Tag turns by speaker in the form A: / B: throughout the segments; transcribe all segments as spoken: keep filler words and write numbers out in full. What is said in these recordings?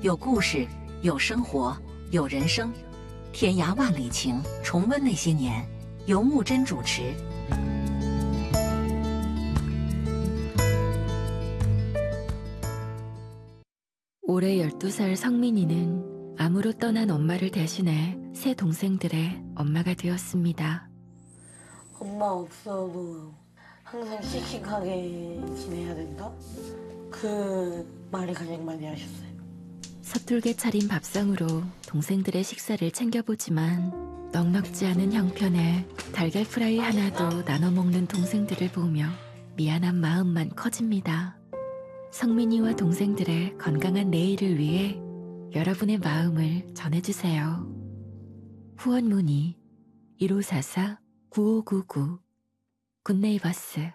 A: 有故事，有生活，有人生，天涯万里情，重温那些年。由木真主持。
B: 올해 열두 살 성민이는 암으로 떠난 엄마를 대신해 새 동생들의 엄마가 되었습니다.
C: 엄마 없어도 항상 씩씩하게 지내야 된다? 그 말이 가장 많이 하셨어요.
B: 서툴게 차린 밥상으로 동생들의 식사를 챙겨보지만 넉넉지 않은 형편에 달걀 프라이 하나도 나눠 먹는 동생들을 보며 미안한 마음만 커집니다. 성민이와 동생들의 건강한 내일을 위해 여러분의 마음을 전해주세요. 후원 문의 일오사사 구오구구 굿네이버스.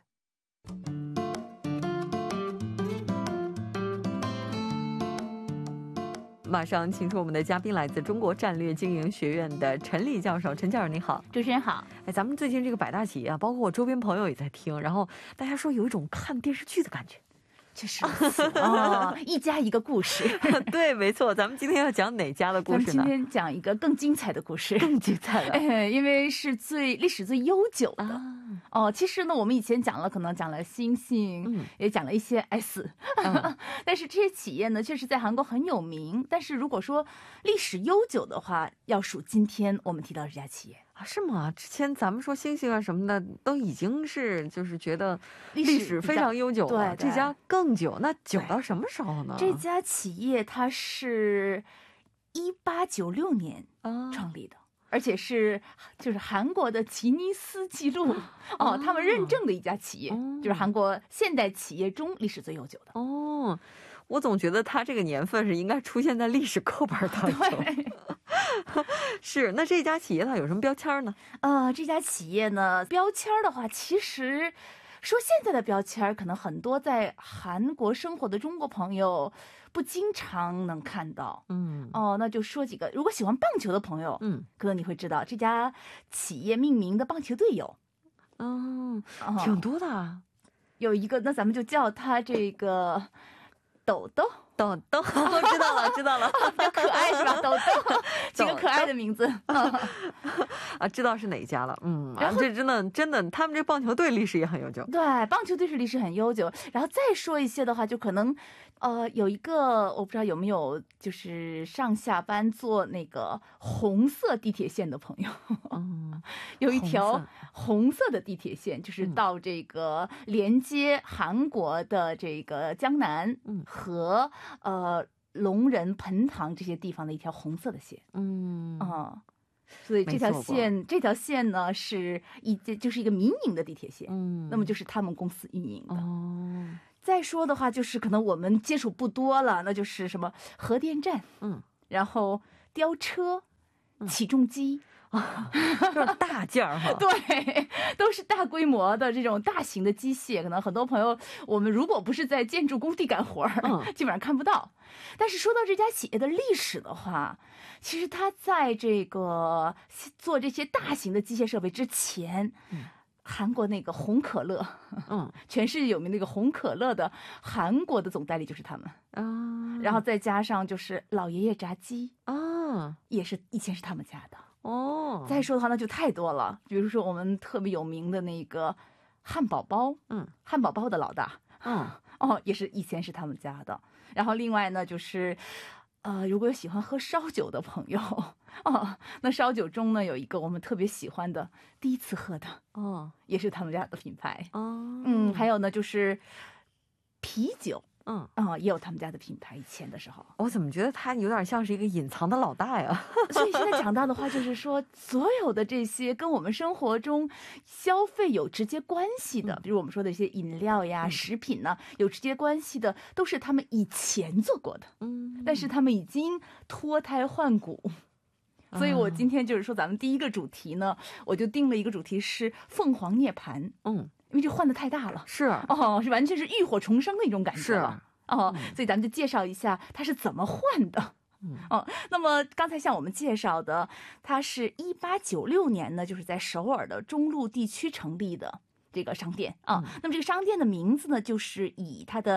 D: 马上请出我们的嘉宾，来自中国战略经营学院的陈丽教授。陈教授你好。
E: 主持人好。
D: 哎，咱们最近这个百大企业啊，包括我周边朋友也在听，然后大家说有一种看电视剧的感觉。
E: 确实哦，一家一个故事。
D: 对，没错。咱们今天要讲哪家的故事呢？
E: 咱们今天讲一个更精彩的故事，
D: 更精彩的，
E: 哎，因为是最历史最悠久的。啊、哦，其实呢，我们以前讲了，可能讲了星星，嗯、也讲了一些 S，、嗯、但是这些企业呢，确实在韩国很有名。但是如果说历史悠久的话，要数今天我们提到这家企业。
D: 啊，是吗？之前咱们说星星啊什么的，都已经是就是觉得历史非常悠久了。这家更久，那久到什么时候呢？
E: 这家企业它是一八九六年创立的，而且是就是韩国的吉尼斯纪录哦，他们认证的一家企业，就是韩国现代企业中历史最悠久的。
D: 哦，我总觉得它这个年份是应该出现在历史课本当中。 是，那这家企业它有什么标签呢？
E: 呃，这家企业呢，标签的话，其实说现在的标签，可能很多在韩国生活的中国朋友不经常能看到。嗯，哦，那就说几个，如果喜欢棒球的朋友，嗯，可能你会知道这家企业命名的棒球队有，
D: 嗯，挺多的啊。
E: 有一个，那咱们就叫他这个豆豆。
D: 豆豆，知道了，知道了，
E: 比较可爱是吧？豆豆，几个可爱的名字
D: 啊，知道是哪家了。嗯，然后这真的真的，他们这棒球队历史也很悠久。
E: 对，棒球队是历史很悠久。然后再说一些的话，就可能，呃，有一个我不知道有没有，就是上下班坐那个红色地铁线的朋友。嗯，有一条红色的地铁线，就是到这个连接韩国的这个江南和 呃，龙仁、盆塘这些地方的一条红色的线，嗯啊，所以这条线这条线呢是一就是一个民营的地铁线，嗯，那么就是他们公司运营的。哦，再说的话，就是可能我们接触不多了，那就是什么核电站，嗯，然后吊车、起重机。
D: 都是大件儿哈，
E: 对，都是大规模的这种大型的机械，可能很多朋友我们如果不是在建筑工地干活儿，嗯、基本上看不到。但是说到这家企业的历史的话，其实它在这个做这些大型的机械设备之前，嗯 韩国那个红可乐，嗯，全世界有名那个红可乐的韩国的总代理就是他们啊，然后再加上就是老爷爷炸鸡啊，也是以前是他们家的哦。再说的话那就太多了，比如说我们特别有名的那个汉堡包，嗯，汉堡包的老大，嗯，哦，也是以前是他们家的。然后另外呢就是 呃，如果有喜欢喝烧酒的朋友，哦，那烧酒中呢有一个我们特别喜欢的，第一次喝的，哦，也是他们家的品牌，哦，嗯，还有呢就是啤酒，嗯，啊，也有他们家的品牌。以前的时候，
D: 我怎么觉得他有点像是一个隐藏的老大呀？
E: 所以现在讲到的话，就是说所有的这些跟我们生活中消费有直接关系的，比如我们说的一些饮料呀、食品呢，有直接关系的，都是他们以前做过的，嗯，但是他们已经脱胎换骨。 所以我今天就是说咱们第一个主题呢，我就定了一个主题是凤凰涅槃，嗯，因为这换的太大了，是哦，是完全是浴火重生的一种感觉了，哦，所以咱们就介绍一下它是怎么换的。 哦，那么刚才像我们介绍的，它是一八九六年呢，就是在首尔的中路地区成立的这个商店啊。那么这个商店的名字呢，就是以它的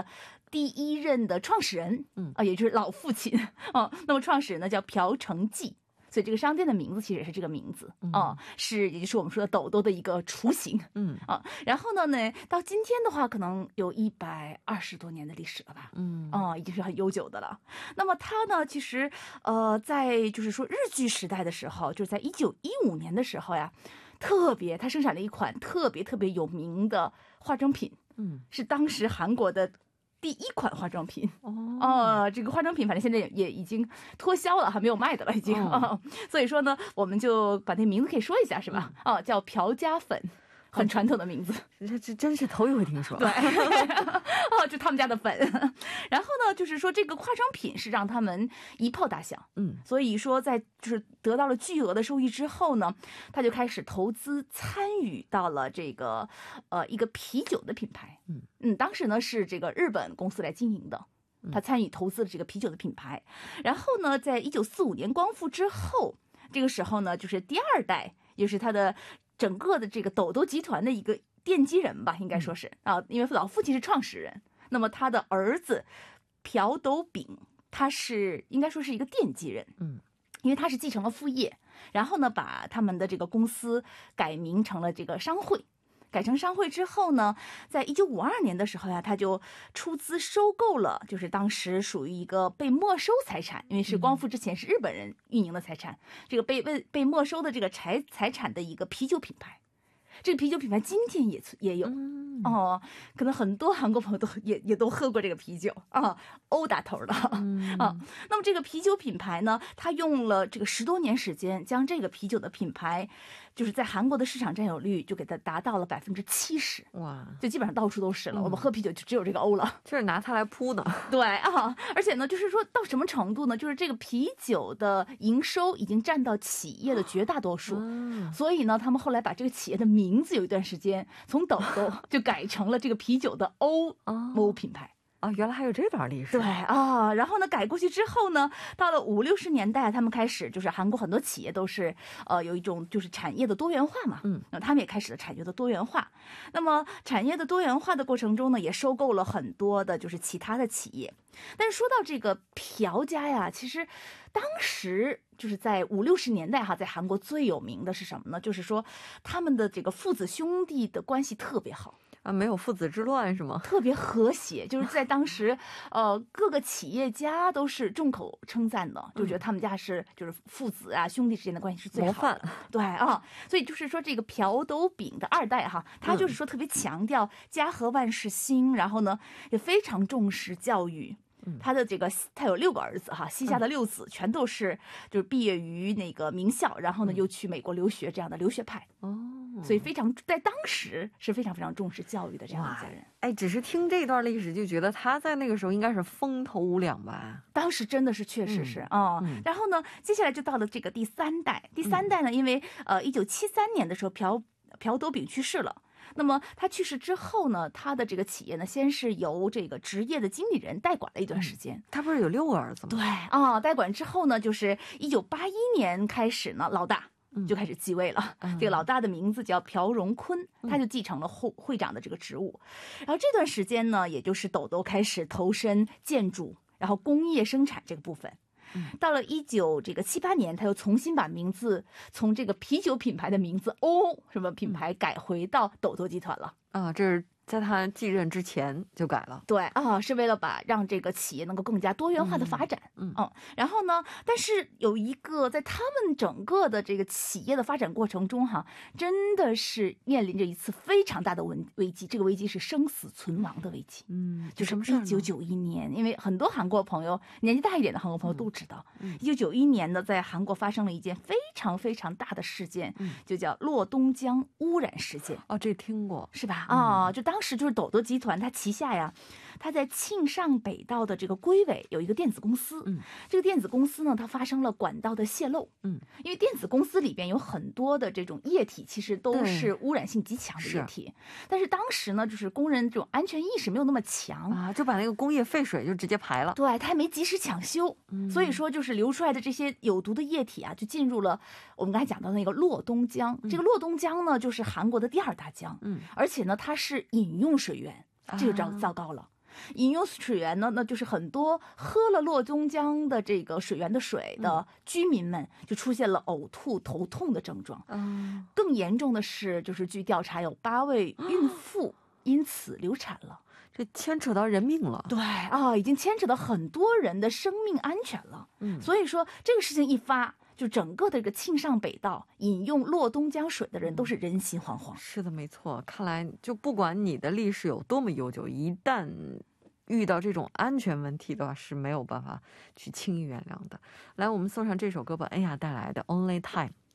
E: 第一任的创始人，嗯啊，也就是老父亲啊。那么创始人呢叫朴成纪。所以这个商店的名字其实也是这个名字啊、嗯，是也就是我们说的抖抖的一个雏形，嗯啊，然后呢呢，到今天的话，可能有一百二十多年的历史了吧，嗯啊，已经是很悠久的了。那么它呢，其实呃，在就是说日据时代的时候，就是在一九一五年的时候呀，特别它生产了一款特别特别有名的化妆品，嗯，是当时韩国的第一款化妆品哦、呃，这个化妆品反正现在也也已经脱销了，还没有卖的了已经、哦呃、所以说呢，我们就把那名字可以说一下是吧？哦、呃，叫朴家粉。很传统的名字，
D: 这这真是头一回听说。
E: 对，哦，就他们家的粉。然后呢，就是说这个化妆品是让他们一炮打响，嗯，所以说在就是得到了巨额的收益之后呢，他就开始投资参与到了这个呃一个啤酒的品牌，嗯嗯，当时呢是这个日本公司来经营的。他参与投资了这个啤酒的品牌，然后呢，在一九四五年光复之后，这个时候呢，就是第二代，也是他的。整个的这个抖抖集团的一个奠基人吧，应该说是啊，因为老父亲是创始人，那么他的儿子朴斗炳，他是应该说是一个奠基人，嗯，因为他是继承了父业，然后呢，把他们的这个公司改名成了这个商会。改成商会之后呢，在一九五二年的时候呀，他就出资收购了，就是当时属于一个被没收财产，因为是光复之前是日本人运营的财产，嗯、这个被被被没收的这个财财产的一个啤酒品牌。这个啤酒品牌今天也也有、嗯、哦，可能很多韩国朋友都也也都喝过这个啤酒啊，欧打头的、嗯、啊。那么这个啤酒品牌呢，它用了这个十多年时间，将这个啤酒的品牌，就是在韩国的市场占有率就给它达到了百分之七十，哇，就基本上到处都是了。嗯、我们喝啤酒就只有这个欧了，
D: 就是拿它来铺的。
E: 对啊，而且呢，就是说到什么程度呢？就是这个啤酒的营收已经占到企业的绝大多数，嗯、所以呢，他们后来把这个企业的名名字有一段时间从抖抖就改成了这个啤酒的欧欧品牌
D: 啊，原来还有这段历史。
E: 对啊，然后呢改过去之后呢，到了五六十年代，他们开始就是韩国很多企业都是呃有一种就是产业的多元化嘛，嗯，那他们也开始了产业的多元化。那么产业的多元化的过程中呢，也收购了很多的就是其他的企业。但是说到这个朴家呀，其实当时就是在五六十年代哈，在韩国最有名的是什么呢？就是说他们的这个父子兄弟的关系特别好。
D: 啊，没有父子之乱是吗？
E: 特别和谐，就是在当时，呃，各个企业家都是众口称赞的，就觉得他们家是就是父子啊兄弟之间的关系是最好的。对啊，所以就是说这个朴斗炳的二代哈，他就是说特别强调家和万事兴，然后呢也非常重视教育。他的这个他有六个儿子哈，膝下的六子全都是就是毕业于那个名校，然后呢又去美国留学这样的留学派哦，所以非常在当时是非常非常重视教育的这样一家人。
D: 哎，只是听这段历史就觉得他在那个时候应该是风头无两吧？
E: 当时真的是确实是啊、嗯哦。然后呢，接下来就到了这个第三代，第三代呢，因为呃一九七三年的时候朴朴斗炳去世了。那么他去世之后呢，他的这个企业呢，先是由这个职业的经理人代管了一段时间。嗯、
D: 他不是有六个儿子吗？
E: 对啊、哦，代管之后呢，就是一九八一年开始呢，老大就开始继位了。嗯、这个老大的名字叫朴荣坤，他就继承了会会长的这个职务。然后这段时间呢，也就是抖抖开始投身建筑，然后工业生产这个部分。到了一九这个七八年，他又重新把名字从这个啤酒品牌的名字欧什么品牌改回到抖抖集团了
D: 啊，这是在他继任之前就改了。
E: 对啊，是为了把让这个企业能够更加多元化的发展。嗯 嗯, 嗯，然后呢，但是有一个在他们整个的这个企业的发展过程中哈，真的是面临着一次非常大的危危机，这个危机是生死存亡的危机。嗯，就是一九九一年，因为很多韩国朋友年纪大一点的韩国朋友都知道，一九九一年呢，在韩国发生了一件非常非常大的事件，嗯、就叫洛东江污染事件。
D: 哦，这听过
E: 是吧？啊、嗯哦，就当时就是抖抖集团它旗下呀，它在庆尚北道的这个龟尾有一个电子公司，嗯，这个电子公司呢，它发生了管道的泄漏，嗯，因为电子公司里边有很多的这种液体，其实都是污染性极强的液体，但是当时呢，就是工人这种安全意识没有那么强
D: 啊，就把那个工业废水就直接排了，
E: 对，他还没及时抢修，嗯，所以说就是流出来的这些有毒的液体啊，就进入了我们刚才讲到的那个洛东江，嗯、这个洛东江呢，就是韩国的第二大江，嗯，而且呢，它是饮用水源，这就糟糟糕了。 饮用水源呢，那就是很多喝了洛宗江的这个水源的水的居民们就出现了呕吐、头痛的症状。嗯，更严重的是，就是据调查，有八位孕妇因此流产了。
D: 这牵扯到人命了。
E: 对啊，已经牵扯到很多人的生命安全了。嗯，所以说这个事情一发，就整个的这个庆尚北道饮用洛东江水的人都是人心惶惶。
D: 是的，没错。看来就不管你的历史有多么悠久，一旦遇到这种安全问题的话，是没有办法去轻易原谅的。来，我们送上这首歌吧，恩雅带来的《Only Time》。